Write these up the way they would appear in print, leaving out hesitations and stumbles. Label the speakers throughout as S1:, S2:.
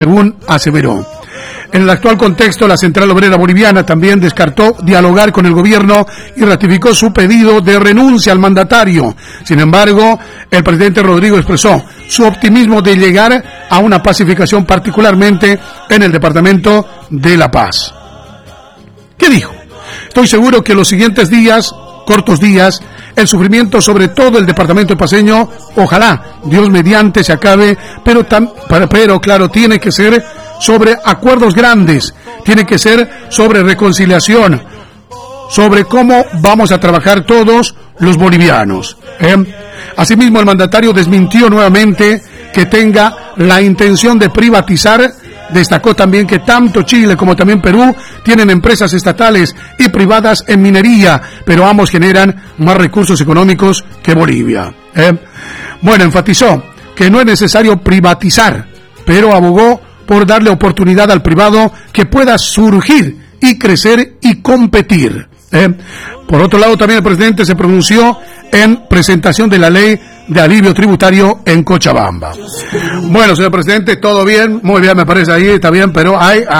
S1: según aseveró. En el actual contexto, la Central Obrera Boliviana también descartó dialogar con el gobierno y ratificó su pedido de renuncia al mandatario. Sin embargo, el presidente Rodrigo expresó su optimismo de llegar a una pacificación, particularmente en el departamento de La Paz. ¿Qué dijo? Estoy seguro que los siguientes días, cortos días, el sufrimiento sobre todo el departamento paceño, ojalá, Dios mediante, se acabe, pero claro, tiene que ser sobre acuerdos grandes, tiene que ser sobre reconciliación, sobre cómo vamos a trabajar todos los bolivianos. Asimismo, el mandatario desmintió nuevamente que tenga la intención de privatizar. Destacó también que tanto Chile como también Perú tienen empresas estatales y privadas en minería, pero ambos generan más recursos económicos que Bolivia. Bueno, enfatizó que no es necesario privatizar, pero abogó por darle oportunidad al privado que pueda surgir y crecer y competir. Por otro lado, también el presidente se pronunció en presentación de la ley de alivio tributario en Cochabamba. Bueno, señor presidente, todo bien, muy bien, me parece ahí, está bien, pero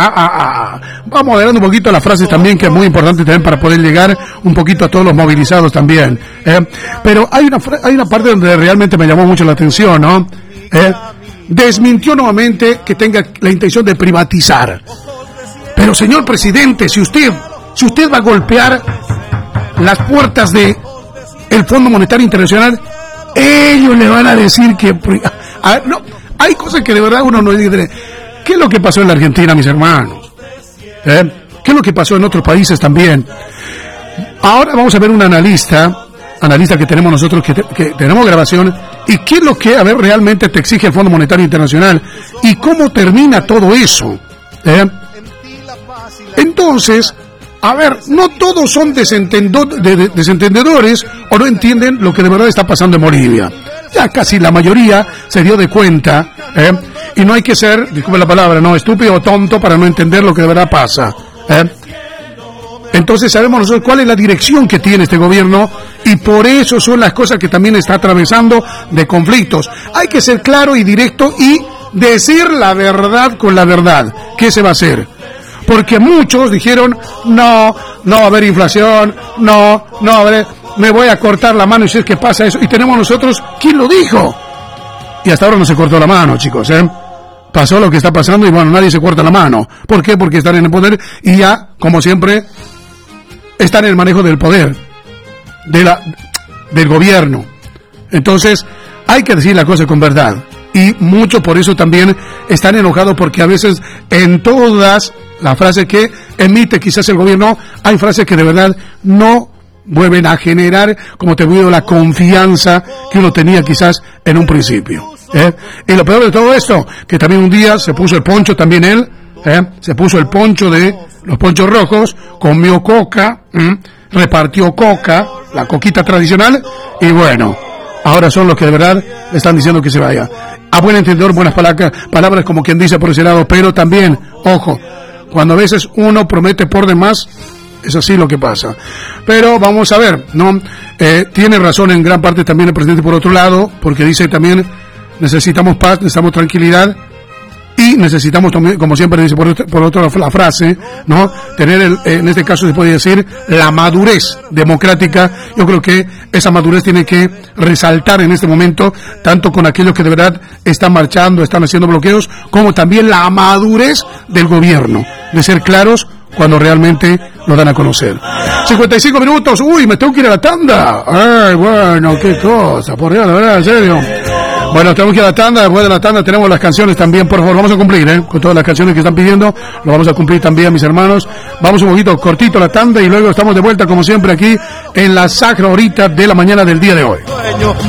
S1: vamos moderando un poquito las frases también, que es muy importante también para poder llegar un poquito a todos los movilizados también. Pero hay una parte donde realmente me llamó mucho la atención, ¿no? Desmintió nuevamente que tenga la intención de privatizar. Pero, señor presidente, si usted va a golpear las puertas de el Fondo Monetario Internacional, ellos le van a decir que no, hay cosas que de verdad uno no dice. ¿Qué es lo que pasó en la Argentina, mis hermanos? ¿Qué es lo que pasó en otros países también? Ahora vamos a ver un analista que tenemos nosotros, que tenemos grabación, y qué es lo que, a ver, realmente te exige el Fondo Monetario Internacional, y cómo termina todo eso. Entonces, a ver, no todos son desentendedores o no entienden lo que de verdad está pasando en Bolivia. Ya casi la mayoría se dio de cuenta, y no hay que ser, disculpe la palabra, no estúpido o tonto para no entender lo que de verdad pasa. Entonces sabemos nosotros cuál es la dirección que tiene este gobierno, y por eso son las cosas que también está atravesando de conflictos. Hay que ser claro y directo y decir la verdad con la verdad. ¿Qué se va a hacer? Porque muchos dijeron, no va a haber inflación, no va a haber, me voy a cortar la mano y si es que pasa eso. Y tenemos nosotros, ¿quién lo dijo? Y hasta ahora no se cortó la mano, chicos, Pasó lo que está pasando y bueno, nadie se corta la mano. ¿Por qué? Porque están en el poder y ya, como siempre, están en el manejo del poder, del gobierno. Entonces, hay que decir la cosa con verdad. Y muchos por eso también están enojados, porque a veces en todas las frases que emite quizás el gobierno, hay frases que de verdad no vuelven a generar, como te digo, la confianza que uno tenía quizás en un principio. Y lo peor de todo esto, que también un día se puso el poncho, también él, se puso el poncho de los ponchos rojos, comió coca, repartió coca, la coquita tradicional, y bueno, ahora son los que de verdad le están diciendo que se vaya. A buen entendedor, buenas palabras como quien dice por ese lado, pero también, ojo, cuando a veces uno promete por demás, es así lo que pasa. Pero vamos a ver, ¿no? Tiene razón en gran parte también el presidente por otro lado, porque dice también, necesitamos paz, necesitamos tranquilidad, y necesitamos también, como siempre dice por otra la frase, ¿no? Tener, en este caso se puede decir, la madurez democrática. Yo creo que esa madurez tiene que resaltar en este momento, tanto con aquellos que de verdad están marchando, están haciendo bloqueos, como también la madurez del gobierno, de ser claros cuando realmente lo dan a conocer. 55 minutos, uy, me tengo que ir a la tanda. Ay, bueno, qué cosa, por Dios, la verdad, en serio. Bueno, tenemos que ir a la tanda, después de la tanda tenemos las canciones también, por favor, vamos a cumplir, con todas las canciones que están pidiendo, lo vamos a cumplir también, mis hermanos. Vamos un poquito cortito a la tanda y luego estamos de vuelta, como siempre, aquí en la sacra horita de la mañana del día de hoy.